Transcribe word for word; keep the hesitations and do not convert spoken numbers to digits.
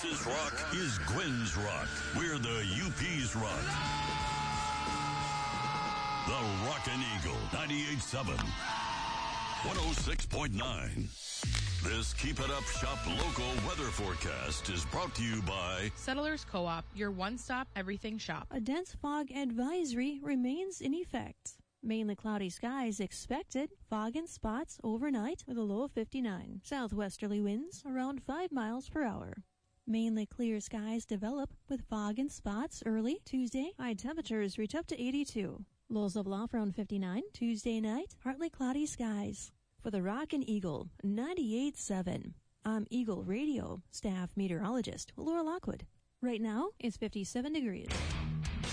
Texas rock is Gwen's rock. We're the U P's rock. The Rockin' Eagle, ninety-eight point seven, one oh six point nine. This Keep It Up Shop local weather forecast is brought to you by Settlers Co-op, your one-stop everything shop. A dense fog advisory remains in effect. Mainly cloudy skies expected, fog in spots overnight with a low of fifty-nine. Southwesterly winds around five miles per hour. Mainly clear skies develop with fog in spots early Tuesday. High temperatures reach up to eighty-two. Lows of low around fifty-nine. Tuesday night, partly cloudy skies. For the Rockin' Eagle, ninety-eight point seven. I'm Eagle Radio staff meteorologist Laura Lockwood. Right now, it's fifty-seven degrees.